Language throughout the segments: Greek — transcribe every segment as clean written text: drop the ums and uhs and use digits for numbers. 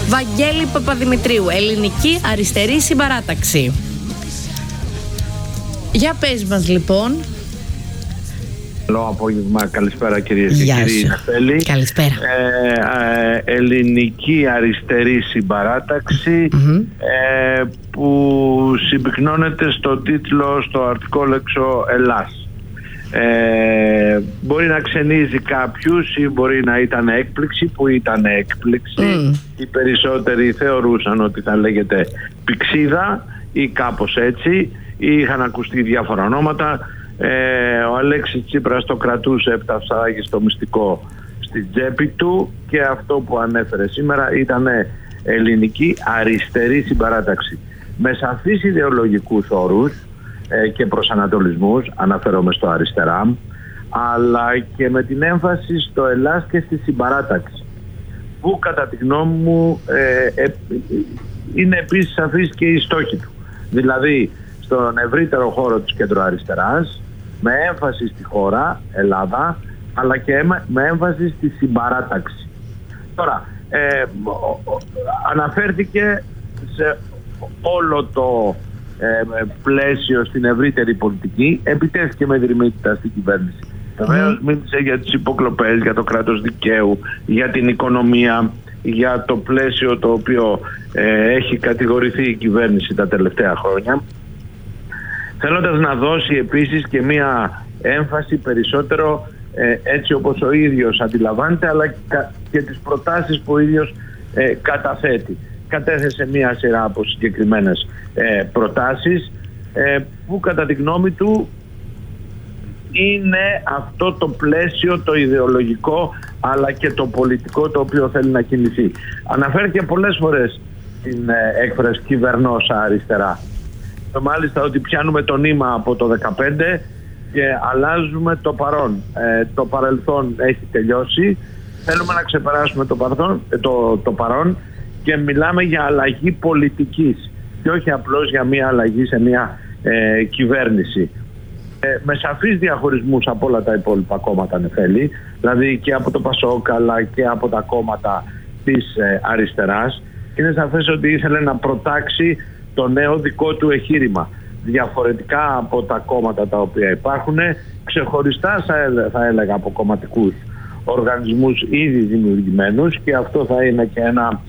Βαγγέλη Παπαδημητρίου, Ελληνική Αριστερή Συμπαράταξη. Για πες μας λοιπόν. Καλό απόγευμα, καλησπέρα κυρίες και κύριοι. Νεφέλη. Καλησπέρα. Ελληνική Αριστερή Συμπαράταξη, που συμπυκνώνεται στο τίτλο, στο αρτικόλεξο Ελλάς. Μπορεί να ξενίζει κάποιους ή μπορεί να ήταν έκπληξη, που ήταν έκπληξη. Οι περισσότεροι θεωρούσαν ότι θα λέγεται πηξίδα ή κάπως έτσι, ή είχαν ακουστεί διάφορα ονόματα. Ο Αλέξης Τσίπρας το κρατούσε έφτασε στο μυστικό στη τσέπη του, και αυτό που ανέφερε σήμερα ήταν Ελληνική Αριστερή Συμπαράταξη, με σαφείς ιδεολογικούς όρους και προσανατολισμούς, αναφέρομαι στο αριστερά, αλλά και με την έμφαση στο Ελλάς και στη συμπαράταξη, που κατά τη γνώμη μου είναι επίσης σαφής και η στόχη του. Δηλαδή στον ευρύτερο χώρο της κεντροαριστεράς, με έμφαση στη χώρα Ελλάδα, αλλά και με έμφαση στη συμπαράταξη. Τώρα, αναφέρθηκε σε όλο το πλαίσιο στην ευρύτερη πολιτική, επιτέθηκε με δρυμύτητα στην κυβέρνηση. Βεβαίως μίλησε για τις υποκλοπές, για το κράτος δικαίου, για την οικονομία, για το πλαίσιο το οποίο έχει κατηγορηθεί η κυβέρνηση τα τελευταία χρόνια, θέλοντας να δώσει επίσης και μία έμφαση περισσότερο έτσι όπως ο ίδιος αντιλαμβάνεται, αλλά και τις προτάσεις που ο ίδιος καταθέτει. Κατέθεσε μία σειρά από συγκεκριμένες προτάσεις που κατά τη γνώμη του είναι αυτό το πλαίσιο, το ιδεολογικό αλλά και το πολιτικό, το οποίο θέλει να κινηθεί. Αναφέρθηκε πολλές φορές την έκφραση κυβερνώσα αριστερά. Μάλιστα ότι πιάνουμε το νήμα από το 2015 και αλλάζουμε το παρόν. Το παρελθόν έχει τελειώσει. Θέλουμε να ξεπεράσουμε το παρόν και μιλάμε για αλλαγή πολιτικής και όχι απλώς για μια αλλαγή σε μια κυβέρνηση. Με σαφείς διαχωρισμούς από όλα τα υπόλοιπα κόμματα, Νεφέλη, δηλαδή και από το ΠΑΣΟΚ αλλά και από τα κόμματα της αριστεράς. Είναι σαφές ότι ήθελε να προτάξει το νέο δικό του εγχείρημα, διαφορετικά από τα κόμματα τα οποία υπάρχουν, ξεχωριστά θα έλεγα από κομματικούς οργανισμούς ήδη δημιουργημένους, και αυτό θα είναι και ένα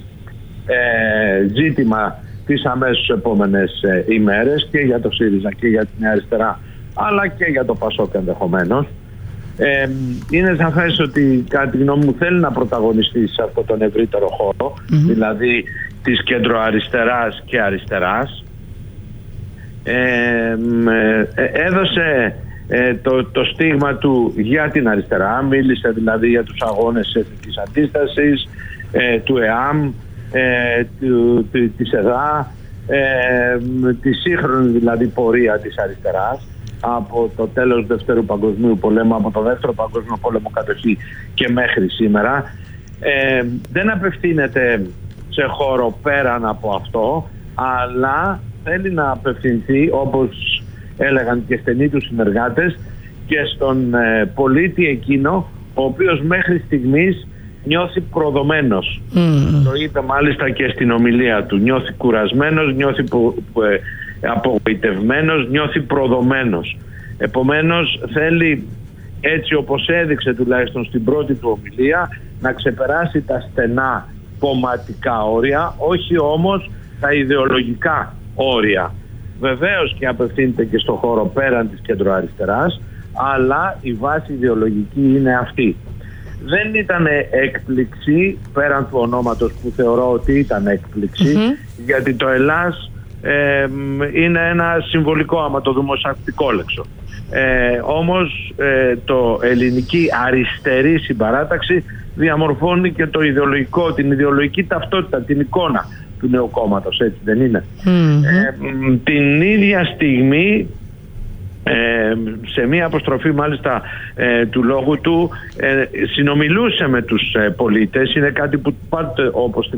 ζήτημα τις αμέσως επόμενες ημέρες και για το ΣΥΡΙΖΑ και για την αριστερά, αλλά και για το ΠΑΣΟΚ ενδεχομένως. Είναι σαφές ότι κατά τη γνώμη μου θέλει να πρωταγωνιστεί σε αυτόν τον ευρύτερο χώρο, δηλαδή της κεντροαριστεράς και αριστεράς. Έδωσε το στίγμα του για την αριστερά, μίλησε δηλαδή για τους αγώνες της αντίστασης, του ΕΑΜ, της ΕΔΑ, τη σύγχρονη δηλαδή πορεία της αριστεράς από το τέλος του Δευτέρου Παγκοσμίου Πολέμου, από το Δεύτερο Παγκόσμιο Πόλεμο κατοχή και μέχρι σήμερα. Δεν απευθύνεται σε χώρο πέραν από αυτό, αλλά θέλει να απευθυνθεί, όπως έλεγαν και στενοί τους συνεργάτες, και στον πολίτη εκείνο ο οποίος μέχρι στιγμής νιώθει προδομένος. Το είπε μάλιστα και στην ομιλία του. Νιώθει κουρασμένος, νιώθει απογοητευμένος, νιώθει προδομένος. Επομένως θέλει, έτσι όπως έδειξε τουλάχιστον στην πρώτη του ομιλία, να ξεπεράσει τα στενά κομματικά όρια, όχι όμως τα ιδεολογικά όρια. Βεβαίως και απευθύνεται και στο χώρο πέραν της κεντροαριστεράς, αλλά η βάση ιδεολογική είναι αυτή. Δεν ήταν έκπληξη, πέραν του ονόματος που θεωρώ ότι ήταν έκπληξη, γιατί το Ελλάς είναι ένα συμβολικό, άμα το δούμε ως αρτικόλεξο. Όμως το Ελληνική Αριστερή Συμπαράταξη διαμορφώνει και το ιδεολογικό, την ιδεολογική ταυτότητα, την εικόνα του νέου κόμματος, έτσι δεν είναι? Την ίδια στιγμή, σε μία αποστροφή μάλιστα του λόγου του, συνομιλούσε με τους πολίτες. Είναι κάτι που πάντα, όπως